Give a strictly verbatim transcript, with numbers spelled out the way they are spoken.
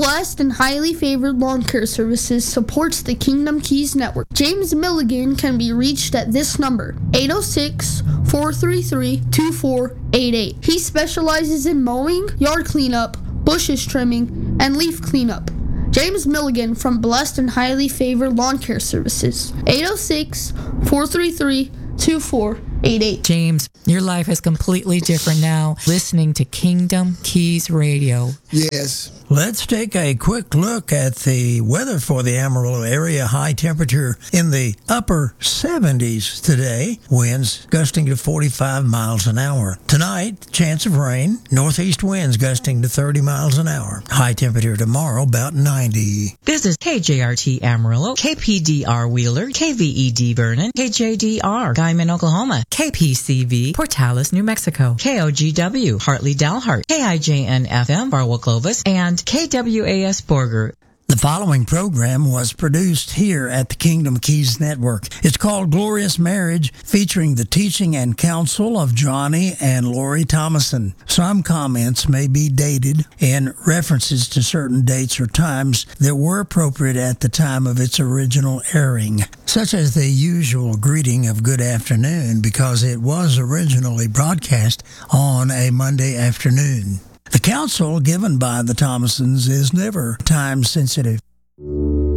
Blessed and Highly Favored Lawn Care Services supports the Kingdom Keys Network. James Milligan can be reached at this number, eight oh six, four three three, two four eight eight. He specializes in mowing, yard cleanup, bushes trimming, and leaf cleanup. James Milligan from Blessed and Highly Favored Lawn Care Services, eight oh six, four three three, two four eight eight. James, your life is completely different now listening to Kingdom Keys Radio. Yes. Let's take a quick look at the weather for the Amarillo area. High temperature in the upper seventies today. Winds gusting to forty-five miles an hour. Tonight, chance of rain. Northeast winds gusting to thirty miles an hour. High temperature tomorrow about ninety. This is K J R T Amarillo, K P D R Wheeler, K V E D Vernon, K J D R Guyman, Oklahoma, K P C V Portales, New Mexico, K O G W Hartley Dalhart, K I J N F M Barwell Clovis, and K W A S Borger. The following program was produced here at the Kingdom Keys Network. It's called Glorious Marriage, featuring the teaching and counsel of Johnny and Lori Thomason. Some comments may be dated and references to certain dates or times that were appropriate at the time of its original airing, such as the usual greeting of good afternoon, because it was originally broadcast on a Monday afternoon. The counsel given by the Thomasons is never time sensitive.